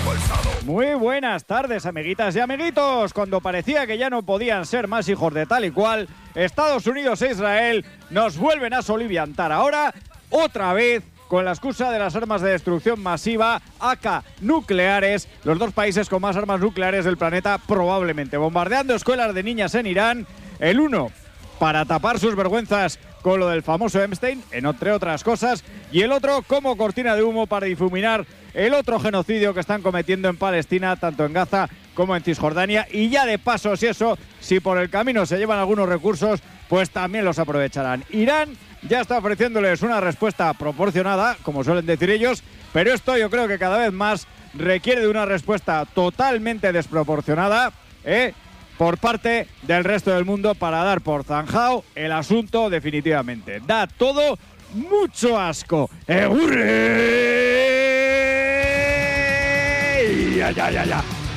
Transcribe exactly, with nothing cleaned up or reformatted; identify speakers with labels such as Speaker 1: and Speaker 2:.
Speaker 1: Muy buenas tardes, amiguitas y amiguitos. Cuando parecía que ya no podían ser más hijos de tal y cual, Estados Unidos e Israel nos vuelven a soliviantar ahora, otra vez, con la excusa de las armas de destrucción masiva, aka nucleares, los dos países con más armas nucleares del planeta probablemente, bombardeando escuelas de niñas en Irán, el uno para tapar sus vergüenzas con lo del famoso Epstein, entre otras cosas, y el otro como cortina de humo para difuminar el otro genocidio que están cometiendo en Palestina, tanto en Gaza como en Cisjordania, y ya de paso, si eso, si por el camino se llevan algunos recursos, pues también los aprovecharán. Irán ya está ofreciéndoles una respuesta proporcionada, como suelen decir ellos, pero esto yo creo que cada vez más requiere de una respuesta totalmente desproporcionada, ¿eh?, por parte del resto del mundo para dar por zanjado el asunto definitivamente. Da todo mucho asco. ¡Egurre! ¡Ya, ya, ya, ya!